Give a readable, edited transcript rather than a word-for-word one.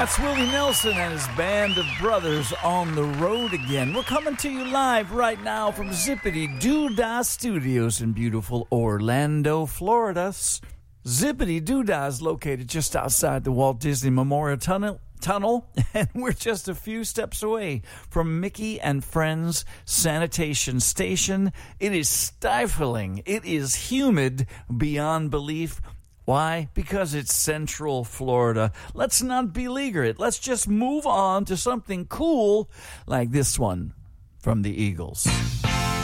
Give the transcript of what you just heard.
That's Willie Nelson and his band of brothers on the road again. We're coming to you live right now from Zippity Doo Dah Studios in beautiful Orlando, Florida. Zippity Doo Dah is located just outside the Walt Disney Memorial Tunnel, and we're just a few steps away from Mickey and Friends Sanitation Station. It is stifling. It is humid beyond belief. Why? Because it's Central Florida. Let's not beleaguer it. Let's just move on to something cool like this one from the Eagles.